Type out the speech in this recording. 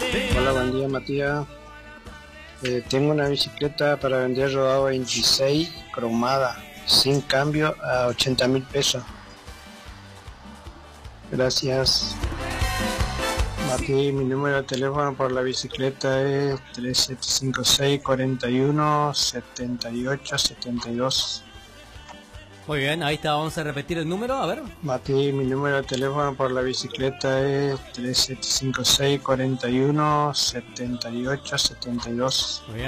Hola, buen día, Matías. Tengo una bicicleta para vender rodado 26 cromada, sin cambio, a 80.000 pesos. Gracias. Mati, mi número de teléfono por la bicicleta es 3756 41 78 72. Muy bien, ahí está, vamos a repetir el número, a ver. Mati, mi número de teléfono por la bicicleta es 3756 41 78 72. Muy bien.